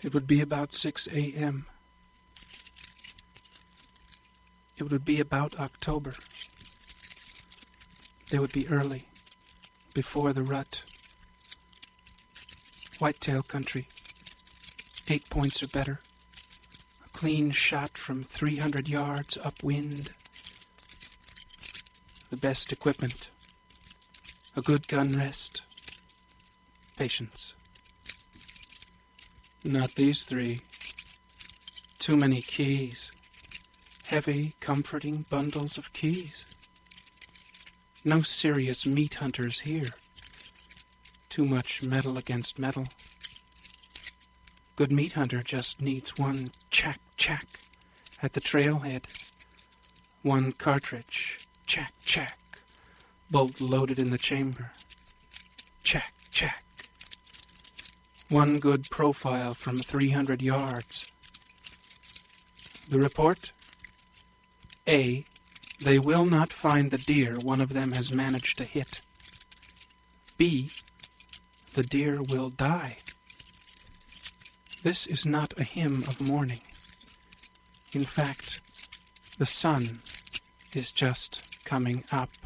It would be about 6 a.m. It would be about October. They would be early, before the rut. Whitetail country, 8 points or better. A clean shot from 300 yards upwind. The best equipment. A good gun rest. Patience. Not these three. Too many keys. Heavy, comforting bundles of keys. No serious meat hunters here. Too much metal against metal. Good meat hunter just needs one chack at the trailhead. One cartridge, chack. Bolt loaded in the chamber. Chack. One good profile from 300 yards. The report? A. They will not find the deer one of them has managed to hit. B. The deer will die. This is not a hymn of mourning. In fact, the sun is just coming up.